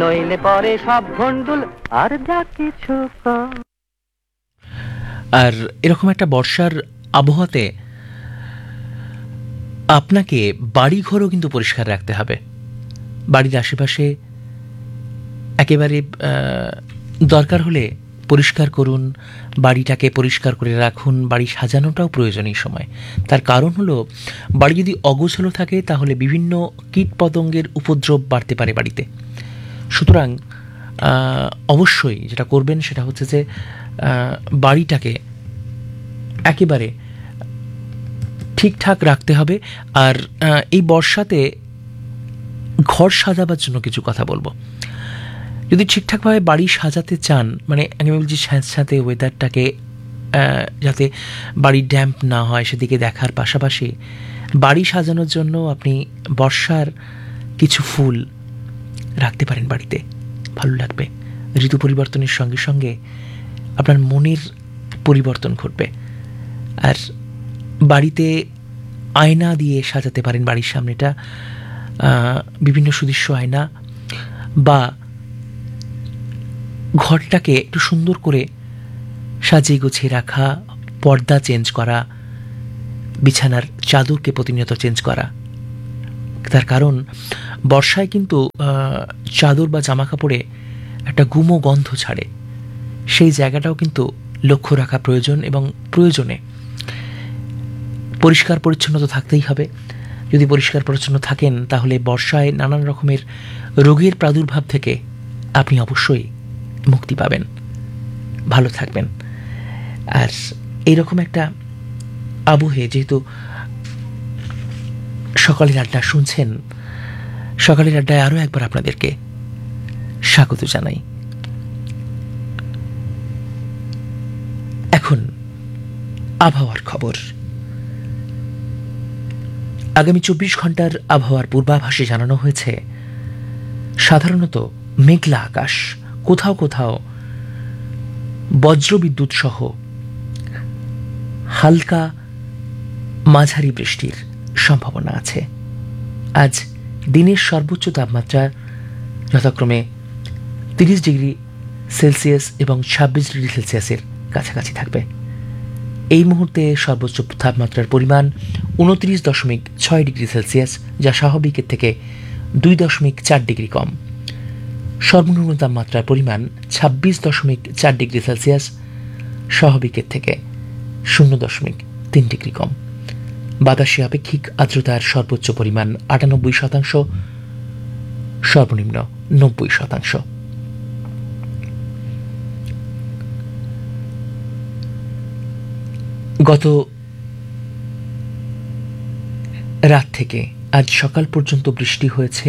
নইলে পরে সব ভন্ডুল আর যা কিছু কর। আর এরকম একটা বর্ষার আবহাওয়াতে আপনাকে বাড়িঘরও কিন্তু পরিষ্কার রাখতে হবে। বাড়ির আশেপাশে একেবারে দরকার হলে পরিষ্কার করুন, বাড়িটাকে পরিষ্কার করে রাখুন। বাড়ি সাজানোটাও প্রয়োজনীয় সময়। তার কারণ হলো, বাড়ি যদি অগোছালো থাকে তাহলে বিভিন্ন কীটপতঙ্গের উপদ্রব বাড়তে পারে বাড়িতে। সুতরাং অবশ্যই যেটা করবেন সেটা হচ্ছে যে বাড়িটাকে একেবারে ঠিকঠাক রাখতে হবে। আর এই বর্ষাতে ঘর সাজাবার জন্য কিছু কথা বলবো। যদি ঠিকঠাকভাবে বাড়ি সাজাতে চান, মানে আমি বলছি স্যাঁতস্যাঁতে ওয়েদারটাকে যাতে বাড়ি ড্যাম্প না হয় সেদিকে দেখার পাশাপাশি বাড়ি সাজানোর জন্য আপনি বর্ষার কিছু ফুল রাখতে পারেন বাড়িতে, ভালো লাগবে। ঋতু পরিবর্তনের সঙ্গে সঙ্গে আপনার মনের পরিবর্তন ঘটবে। আর বাড়িতে আয়না দিয়ে সাজাতে পারেন বাড়ির সামনেটা, বিভিন্ন সুদৃশ্য আয়না, বা ঘরটাকে একটু সুন্দর করে সাজিয়ে গুছিয়ে রাখা, পর্দা চেঞ্জ করা, বিছানার চাদরকে প্রতিনিয়ত চেঞ্জ করা। তার কারণ বর্ষায় কিন্তু চাদর বা জামা কাপড়ে একটা গুমো গন্ধ ছাড়ে, সেই জায়গাটাও কিন্তু লক্ষ্য রাখা প্রয়োজন। এবং প্রয়োজনে পরিষ্কার পরিচ্ছন্নতা থাকতেই হবে। যদি পরিষ্কার পরিচ্ছন্ন থাকেন তাহলে বর্ষায় নানান রকমের রোগের প্রাদুর্ভাব থেকে আপনি অবশ্যই মুক্তি পাবেন, ভালো থাকবেন। আর এইরকম একটা আবহে যেহেতু সকালের আড্ডা শুনছেন, সকালের আড্ডায় আরও একবার আপনাদেরকে স্বাগত জানাই। এখন আবহাওয়ার খবর। আগামী 24 ঘন্টার আবহাওয়ার পূর্বাভাসে জানানো হয়েছে সাধারণত মেঘলা আকাশ, কোথাও কোথাও বজ্রবিদ্যুৎ সহ হালকা মাঝারি বৃষ্টির সম্ভাবনা আছে। আজ দিনের সর্বোচ্চ তাপমাত্রা যথাক্রমে 30 ডিগ্রি সেলসিয়াস এবং 26 ডিগ্রি সেলসিয়াসের কাছাকাছি থাকবে। এই মুহূর্তে সর্বোচ্চ তাপমাত্রার পরিমাণ 29.6 ডিগ্রি সেলসিয়াস, যা স্বাভাবিকের থেকে 2.4 ডিগ্রি কম। সর্বনিম্ন তাপমাত্রার পরিমাণ 26.4 ডিগ্রি সেলসিয়াস, স্বাভাবিকের থেকে 0.3 ডিগ্রি কম। বাতাসে আপেক্ষিক আর্দ্রতার সর্বোচ্চ পরিমাণ 98%, সর্বনিম্ন 90%। গত রাত থেকে আজ সকাল পর্যন্ত বৃষ্টি হয়েছে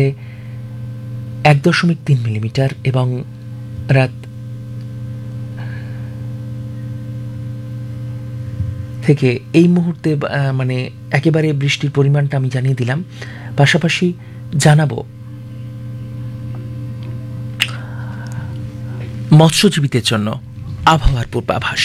1.3 মিলিমিটার, এবং রাত থেকে এই মুহূর্তে মানে একেবারে বৃষ্টির পরিমাণটা আমি জানিয়ে দিলাম। পাশাপাশি জানাবো মৎস্যজীবীদের জন্য আবহাওয়ার পূর্বাভাস।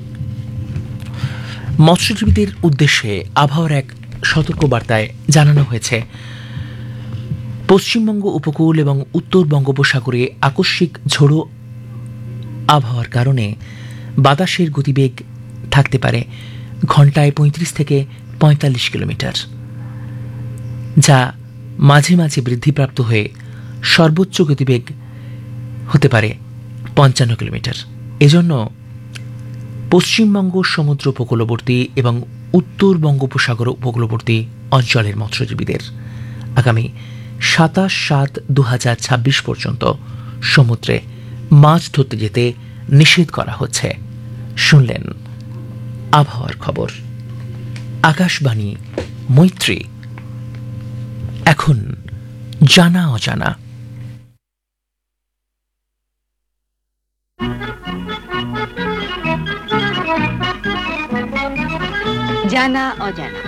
মৎস্যজীবীদের উদ্দেশ্যে আবহাওয়ার এক সতর্কবার্তায় জানানো হয়েছে পশ্চিমবঙ্গ উপকূল এবং উত্তর বঙ্গোপসাগরে আকস্মিক ঝোড়ো আবহাওয়ার কারণে বাতাসের গতিবেগ থাকতে পারে ঘন্টায় 35 থেকে 45 কিলোমিটার, যা মাঝে মাঝে বৃদ্ধিপ্রাপ্ত হয়ে সর্বোচ্চ গতিবেগ হতে পারে 55 কিলোমিটার। এজন্য পশ্চিমবঙ্গ সমুদ্র উপকূলবর্তী এবং উত্তর বঙ্গোপসাগর উপকূলবর্তী অঞ্চলের মৎস্যজীবীদের আগামী 27/7/2026 পর্যন্ত সমুদ্রে মাছ ধরতে যেতে নিষেধ করা হচ্ছে। শুনলেন আবহাওয়ার খবর। আকাশবাণী মৈত্রী। এখন জানা অজানা। জানা অজানা।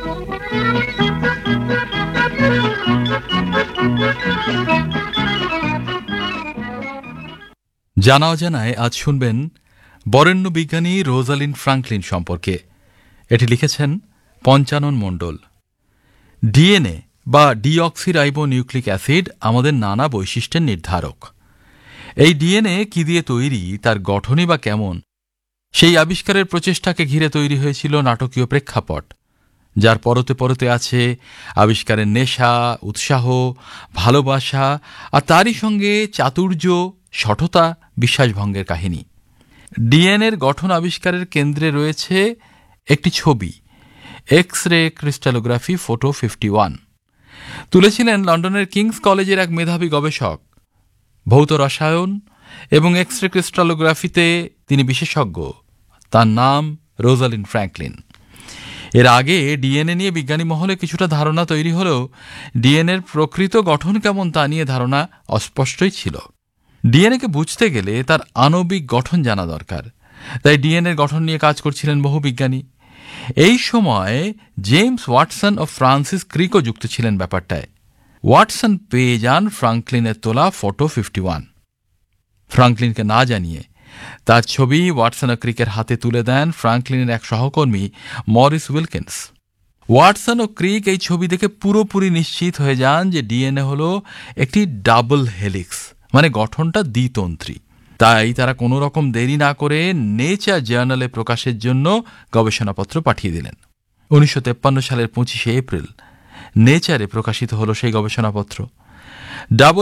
জানা অজানায় আজ শুনবেন বরেণ্য বিজ্ঞানী রোজালিন্ড ফ্রাঙ্কলিন সম্পর্কে। এটি লিখেছেন পঞ্চানন মণ্ডল। ডিএনএ বা ডিঅক্সিরাইবোনিউক্লিক অ্যাসিড আমাদের নানা বৈশিষ্ট্যের নির্ধারক। এই ডিএনএ কি দিয়ে তৈরি, তার গঠনই বা কেমন, সেই আবিষ্কারের প্রচেষ্টাকে ঘিরে তৈরি হয়েছিল নাটকীয় প্রেক্ষাপট, যার পরতে পরতে আছে আবিষ্কারের নেশা, উৎসাহ, ভালোবাসা, আর তারই সঙ্গে চাতুর্য, সঠতা, বিশ্বাসভঙ্গের কাহিনী। ডিএনএর গঠন আবিষ্কারের কেন্দ্রে রয়েছে একটি ছবি, এক্স রে ক্রিস্টালোগ্রাফি ফটো 51। তুলেছিলেন লন্ডনের কিংস কলেজের এক মেধাবী গবেষক। ভৌত রসায়ন এবং এক্স রে ক্রিস্টালোগ্রাফিতে তিনি বিশেষজ্ঞ। তার নাম রোজালিন ফ্র্যাঙ্কলিন। এর আগে ডিএনএ নিয়ে বিজ্ঞানী মহলে কিছুটা ধারণা তৈরি হলেও ডিএনএর প্রকৃত গঠন কেমন তা নিয়ে ধারণা অস্পষ্টই ছিল। ডিএনএকে বুঝতে গেলে তার আণবিক গঠন জানা দরকার, তাই ডিএনএর গঠন নিয়ে কাজ করছিলেন বহু বিজ্ঞানী। এই সময় জেমস ওয়াটসন ও ফ্রান্সিস ক্রিকও যুক্ত ছিলেন ব্যাপারটায়। ওয়াটসন পেয়ে যান ফ্রাঙ্কলিনের তোলা ফটো 51। ফ্রাঙ্কলিনকে না জানিয়ে তার ছবি ওয়াটসন ও ক্রিকের হাতে তুলে দেন ফ্রাঙ্কলিনের এক সহকর্মী মরিস উইলকিন্স। ওয়াটসন ও ক্রিক এই ছবি দেখে পুরোপুরি নিশ্চিত হয়ে যান যে ডিএনএ হলো একটি ডাবল হেলিক্স, মানে গঠনটা দ্বিতন্ত্রী। তাই তারা কোনো রকম দেরি না করে নেচার জার্নালে প্রকাশের জন্য গবেষণাপত্র পাঠিয়ে দিলেন। 1953 সালের 25শে এপ্রিল নেচারে প্রকাশিত হলো সেই গবেষণাপত্র।